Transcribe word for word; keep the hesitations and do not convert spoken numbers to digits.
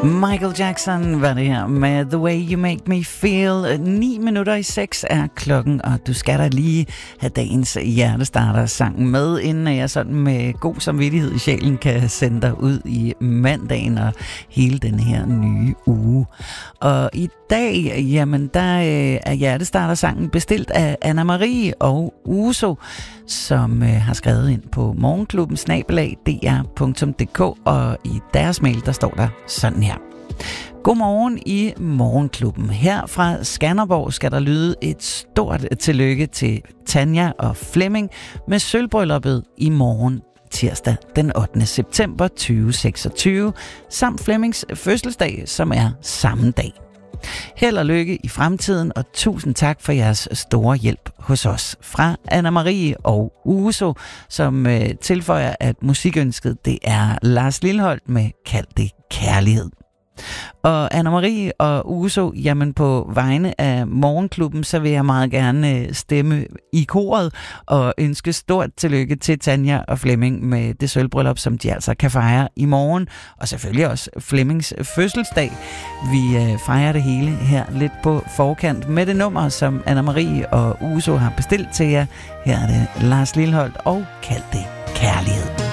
Michael Jackson var det her med The Way You Make Me Feel. Ni minutter i seks er klokken, og du skal da lige have dagens hjertestarter sang med, inden jeg sådan med god samvittighed i sjælen kan sende dig ud i mandagen og hele den her nye uge. Og i dag, jamen der er hjertestarter-sangen bestilt af Anna-Marie og Uso, som øh, har skrevet ind på morgenklubben snabel-a d r punktum d k, og i deres mail, der står der sådan her. Godmorgen i Morgenklubben. Her fra Skanderborg skal der lyde et stort tillykke til Tanja og Flemming med sølvbrylluppet i morgen tirsdag den ottende september to tusind seksogtyve, samt Flemmings fødselsdag, som er samme dag. Held og lykke i fremtiden, og tusind tak for jeres store hjælp hos os. Fra Anna-Marie og Uso, som øh, tilføjer, at musikønsket det er Lars Lilholt med Kald det kærlighed. Og Anna-Marie og Uso, jamen på vegne af Morgenklubben, så vil jeg meget gerne stemme i koret og ønske stort tillykke til Tanja og Flemming med det sølvbryllup, som de altså kan fejre i morgen. Og selvfølgelig også Flemmings fødselsdag. Vi øh, fejrer det hele her lidt på forkant med det nummer, som Anna-Marie og Uso har bestilt til jer. Her er det Lars Lilholt og Kald det kærlighed.